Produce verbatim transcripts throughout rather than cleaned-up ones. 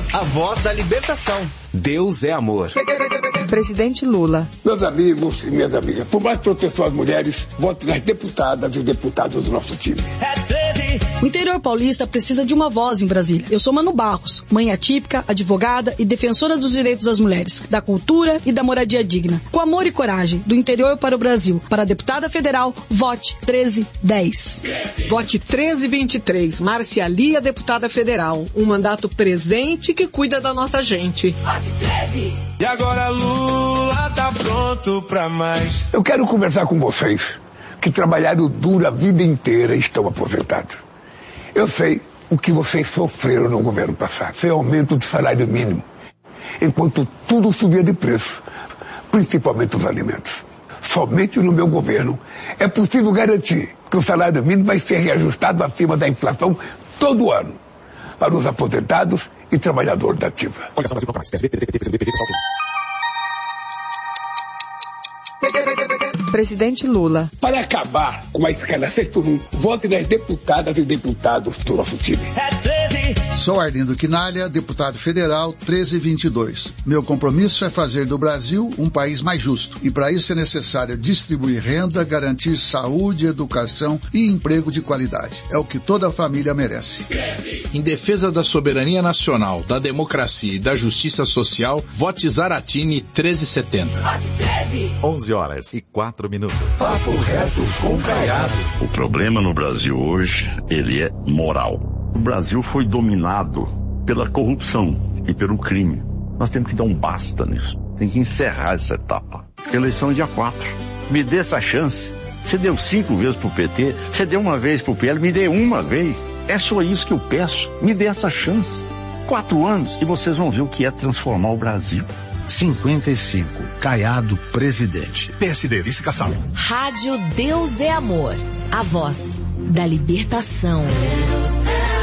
a voz da libertação. Deus é amor. Presidente Lula. Meus amigos e minhas amigas, por mais proteção às mulheres, vote nas deputadas e deputados do nosso time. O interior paulista precisa de uma voz em Brasília. Eu sou Manu Barros, mãe atípica, advogada e defensora dos direitos das mulheres, da cultura e da moradia digna. Com amor e coragem, do interior para o Brasil. Para a deputada federal, vote treze dez. Vote treze vinte e três. Márcia Lia, deputada federal. Um mandato presente que cuida da nossa gente. Vote treze. E agora Lula tá pronto pra mais. Eu quero conversar com vocês que trabalharam duro a vida inteira e estão aposentados. Eu sei o que vocês sofreram no governo passado. Foi aumento do salário mínimo, enquanto tudo subia de preço, principalmente os alimentos. Somente no meu governo é possível garantir que o salário mínimo vai ser reajustado acima da inflação todo ano para os aposentados e trabalhadores da ativa. Presidente Lula. Para acabar com a escala seis por um, vote nas deputadas e deputados do nosso time. É treze. Sou Arlindo Quinalha, deputado federal treze vinte e dois. Meu compromisso é fazer do Brasil um país mais justo. E para isso é necessário distribuir renda, garantir saúde, educação e emprego de qualidade. É o que toda família merece. Em defesa da soberania nacional, da democracia e da justiça social, vote Zaratini treze setenta. onze horas e quatro minutos. Papo reto com Caiado. O problema no Brasil hoje, ele é moral. O Brasil foi dominado pela corrupção e pelo crime. Nós temos que dar um basta nisso. Tem que encerrar essa etapa. Eleição é dia quatro. Me dê essa chance. Você deu cinco vezes pro P T, você deu uma vez pro P L, me dê uma vez. É só isso que eu peço. Me dê essa chance. Quatro anos e vocês vão ver o que é transformar o Brasil. cinquenta e cinco. Caiado, presidente. P S D, vice-caçal. Rádio Deus é Amor. A voz da libertação. Deus é amor.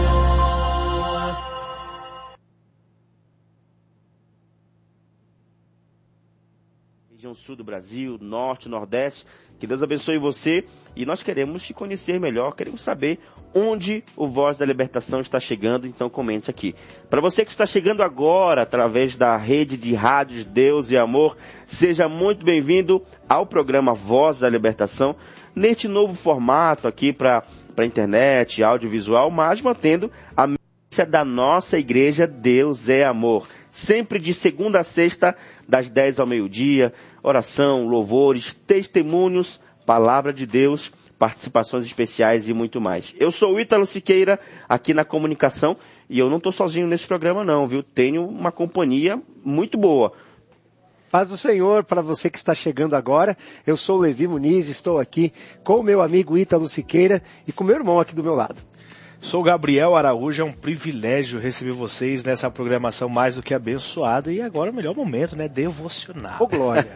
Região sul do Brasil, norte, nordeste. Que Deus abençoe você. E nós queremos te conhecer melhor. Queremos saber onde o Voz da Libertação está chegando. Então comente aqui. Para você que está chegando agora através da rede de rádios Deus e Amor, seja muito bem-vindo ao programa Voz da Libertação. Neste novo formato aqui para a internet, audiovisual, mas mantendo a missa da nossa igreja Deus é Amor. Sempre de segunda a sexta, das dez ao meio-dia, oração, louvores, testemunhos, palavra de Deus, participações especiais e muito mais. Eu sou o Ítalo Siqueira, aqui na comunicação, e eu não estou sozinho nesse programa não, viu? Tenho uma companhia muito boa. Paz do Senhor, para você que está chegando agora, eu sou o Levi Muniz, estou aqui com o meu amigo Ítalo Siqueira e com o meu irmão aqui do meu lado. Sou Gabriel Araújo, é um privilégio receber vocês nessa programação mais do que abençoada e agora o melhor momento, né? Devocional. Ô, glória!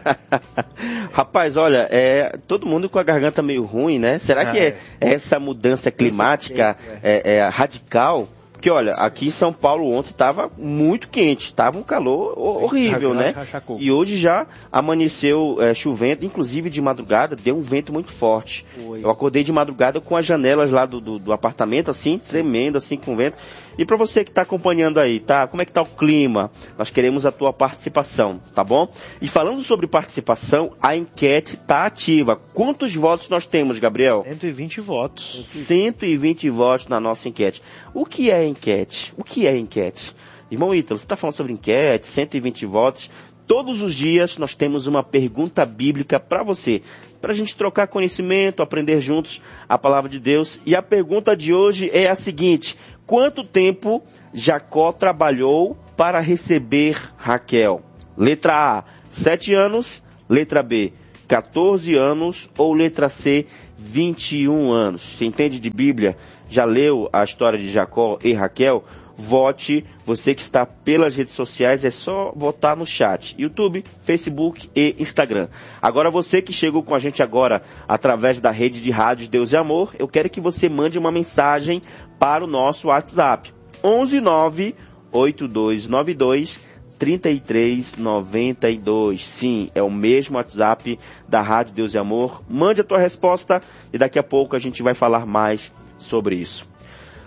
Rapaz, olha, é, todo mundo com a garganta meio ruim, né? Será que é, é essa mudança climática é, é, radical? Porque, olha, aqui em São Paulo ontem estava muito quente, estava um calor horrível, né? E hoje já amanheceu é, chovendo, inclusive de madrugada, deu um vento muito forte. Eu acordei de madrugada com as janelas lá do, do, do apartamento, assim, tremendo, assim, com vento. E para você que está acompanhando aí, tá? Como é que tá o clima? Nós queremos a tua participação, tá bom? E falando sobre participação, a enquete tá ativa. Quantos votos nós temos, Gabriel? cento e vinte votos. cento e vinte votos na nossa enquete. O que é enquete? O que é enquete? Irmão Ítalo, você está falando sobre enquete, cento e vinte votos. Todos os dias nós temos uma pergunta bíblica para você, para a gente trocar conhecimento, aprender juntos a palavra de Deus. E a pergunta de hoje é a seguinte: quanto tempo Jacó trabalhou para receber Raquel? Letra A, sete anos. Letra B, quatorze anos. Ou letra C, vinte e um anos. Você entende de Bíblia? Já leu a história de Jacó e Raquel? Vote, você que está pelas redes sociais, é só votar no chat, YouTube, Facebook e Instagram. Agora você que chegou com a gente agora através da rede de rádios Deus e Amor, eu quero que você mande uma mensagem para o nosso WhatsApp, onze nove oito dois nove dois trinta e três noventa e dois. Sim, é o mesmo WhatsApp da Rádio Deus e Amor. Mande a tua resposta e daqui a pouco a gente vai falar mais sobre isso.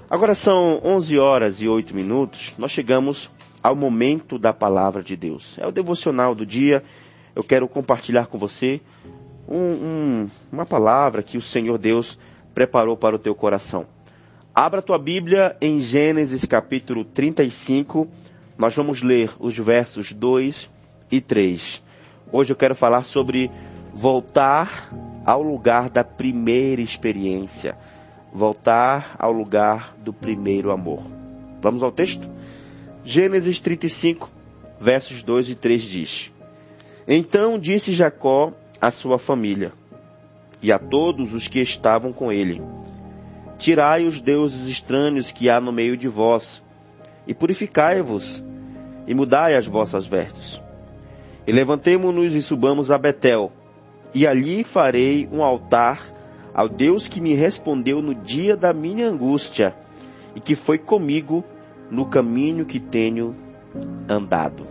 Agora são onze horas e oito minutos, nós chegamos ao momento da palavra de Deus. É o devocional do dia. Eu quero compartilhar com você um, um, uma palavra que o Senhor Deus preparou para o teu coração. Abra a tua Bíblia em Gênesis capítulo trinta e cinco, nós vamos ler os versos dois e três. Hoje eu quero falar sobre voltar ao lugar da primeira experiência. Voltar ao lugar do primeiro amor. Vamos ao texto? Gênesis trinta e cinco, versos dois e três diz: Então disse Jacó à sua família e a todos os que estavam com ele: Tirai os deuses estranhos que há no meio de vós, e purificai-vos, e mudai as vossas vestes. E levantemo-nos e subamos a Betel, e ali farei um altar ao Deus que me respondeu no dia da minha angústia, e que foi comigo no caminho que tenho andado.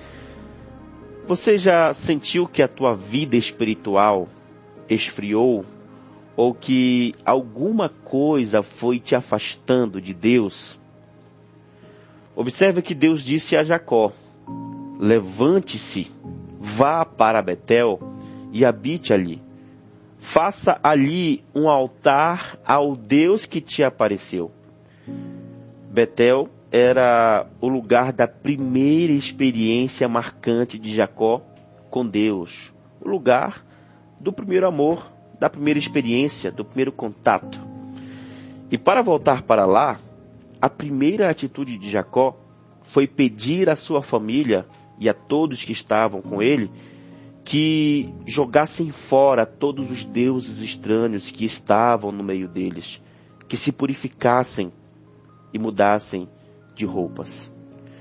Você já sentiu que a tua vida espiritual esfriou, ou que alguma coisa foi te afastando de Deus? Observe que Deus disse a Jacó: levante-se, vá para Betel e habite ali. Faça ali um altar ao Deus que te apareceu. Betel era o lugar da primeira experiência marcante de Jacó com Deus. O lugar do primeiro amor, da primeira experiência, do primeiro contato. E para voltar para lá, a primeira atitude de Jacó foi pedir à sua família e a todos que estavam com ele que jogassem fora todos os deuses estranhos que estavam no meio deles, que se purificassem e mudassem de roupas.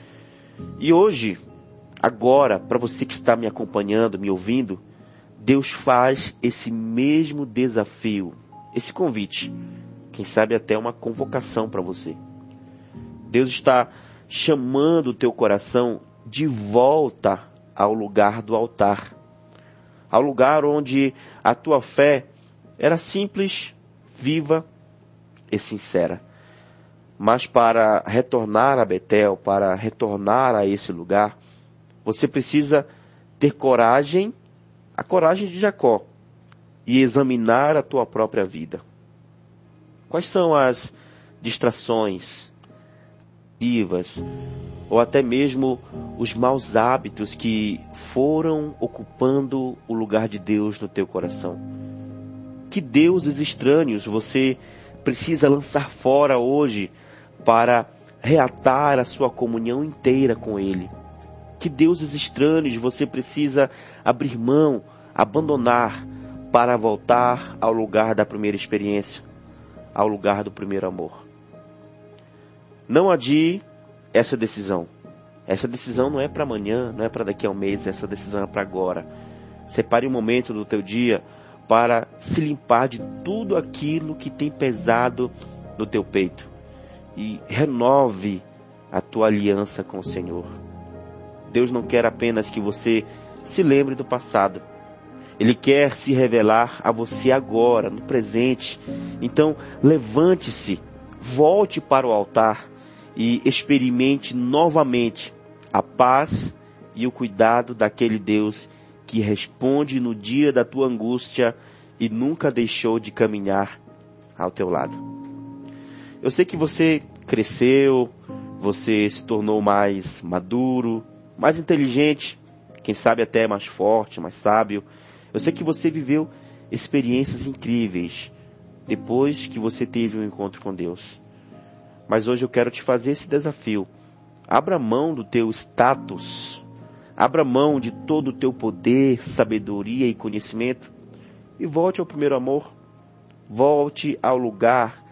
E hoje, agora, para você que está me acompanhando, me ouvindo, Deus faz esse mesmo desafio, esse convite, quem sabe até uma convocação para você. Deus está chamando o teu coração de volta ao lugar do altar, ao lugar onde a tua fé era simples, viva e sincera. Mas para retornar a Betel, para retornar a esse lugar, você precisa ter coragem, a coragem de Jacó, e examinar a tua própria vida. Quais são as distrações, vivas, ou até mesmo os maus hábitos que foram ocupando o lugar de Deus no teu coração? Que deuses estranhos você precisa lançar fora hoje para reatar a sua comunhão inteira com Ele? Que deuses estranhos você precisa abrir mão, abandonar, para voltar ao lugar da primeira experiência, ao lugar do primeiro amor? Não adie essa decisão. Essa decisão não é para amanhã, não é para daqui a um mês, essa decisão é para agora. Separe um momento do teu dia para se limpar de tudo aquilo que tem pesado no teu peito. E renove a tua aliança com o Senhor. Deus não quer apenas que você se lembre do passado. Ele quer se revelar a você agora, no presente. Então, levante-se, volte para o altar e experimente novamente a paz e o cuidado daquele Deus que responde no dia da tua angústia e nunca deixou de caminhar ao teu lado. Eu sei que você cresceu, você se tornou mais maduro, mais inteligente, quem sabe até mais forte, mais sábio. Eu sei que você viveu experiências incríveis depois que você teve um encontro com Deus. Mas hoje eu quero te fazer esse desafio. Abra mão do teu status, abra mão de todo o teu poder, sabedoria e conhecimento e volte ao primeiro amor. Volte ao lugar